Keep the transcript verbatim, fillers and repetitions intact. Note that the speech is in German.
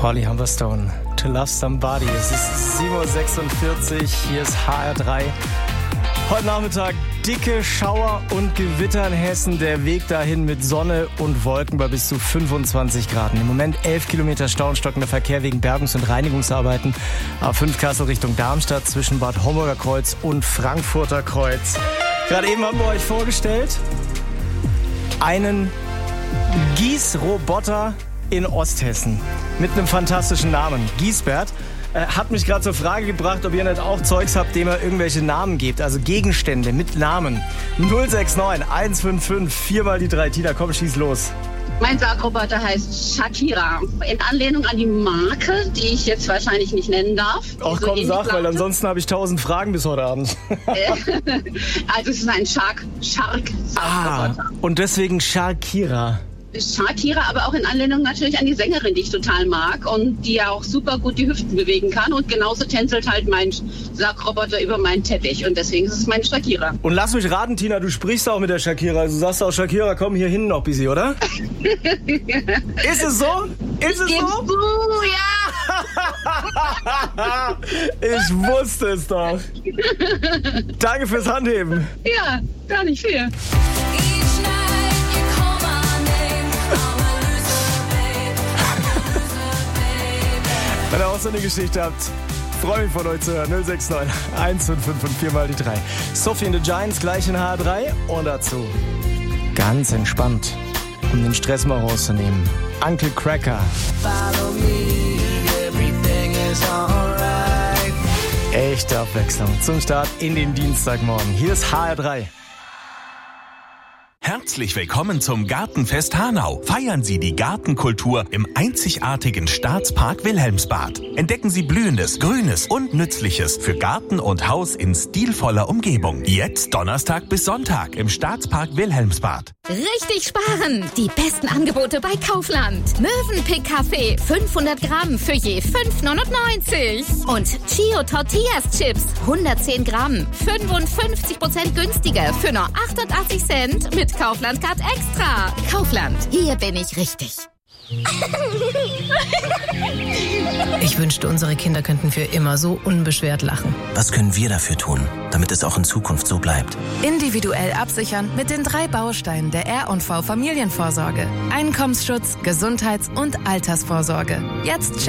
Holly Humberstone, To Love Somebody. Es ist sieben Uhr sechsundvierzig, hier ist H R drei. Heute Nachmittag dicke Schauer und Gewitter in Hessen. Der Weg dahin mit Sonne und Wolken bei bis zu fünfundzwanzig Grad. Im Moment elf Kilometer Stau und stockender Verkehr wegen Bergungs- und Reinigungsarbeiten. A fünf Kassel Richtung Darmstadt zwischen Bad Homburger Kreuz und Frankfurter Kreuz. Gerade eben haben wir euch vorgestellt einen Gießroboter in Osthessen mit einem fantastischen Namen. Giesbert äh, hat mich gerade zur Frage gebracht, ob ihr nicht auch Zeugs habt, dem ihr irgendwelche Namen gebt, also Gegenstände mit Namen. null sechs neun eins fünf fünf vier mal die drei. Tina, komm, schieß los. Mein Sargroboter heißt Shakira. In Anlehnung an die Marke, die ich jetzt wahrscheinlich nicht nennen darf. Ach so komm, sag, weil laute. ansonsten habe ich tausend Fragen bis heute Abend. Also es ist ein Shark, Shark Ah, und deswegen Shakira. Shakira, aber auch in Anlehnung natürlich an die Sängerin, die ich total mag und die ja auch super gut die Hüften bewegen kann. Und genauso tänzelt halt mein Sargroboter über meinen Teppich. Und deswegen ist es meine Shakira. Und lass mich raten, Tina, du sprichst auch mit der Shakira. Also du sagst auch, Shakira, komm hier hin noch ein bisschen, oder? Ist es so? Ist es Gib's so? du, ja! Ich wusste es doch. Danke fürs Handheben. Ja, gar nicht viel. Wenn ihr auch so eine Geschichte habt, freue mich von euch zu hören. null sechs neun eins fünf fünf und vier mal die drei. Sophie and the Giants gleich in H R drei und dazu ganz entspannt, um den Stress mal rauszunehmen. Uncle Cracker. Follow me, everything is alright. Echte Abwechslung zum Start in den Dienstagmorgen. Hier ist H R drei. Herzlich willkommen zum Gartenfest Hanau. Feiern Sie die Gartenkultur im einzigartigen Staatspark Wilhelmsbad. Entdecken Sie Blühendes, Grünes und Nützliches für Garten und Haus in stilvoller Umgebung. Jetzt Donnerstag bis Sonntag im Staatspark Wilhelmsbad. Richtig sparen! Die besten Angebote bei Kaufland. Mövenpick Kaffee fünfhundert Gramm für je fünf neunundneunzig. Und Chio Tortillas Chips hundertzehn Gramm, fünfundfünfzig Prozent günstiger für nur achtundachtzig Cent mit Kaufland Card Extra. Kaufland, hier bin ich richtig. Ich wünschte, unsere Kinder könnten für immer so unbeschwert lachen. Was können wir dafür tun, damit es auch in Zukunft so bleibt? Individuell absichern mit den drei Bausteinen der R und V Familienvorsorge. Einkommensschutz, Gesundheits- und Altersvorsorge. Jetzt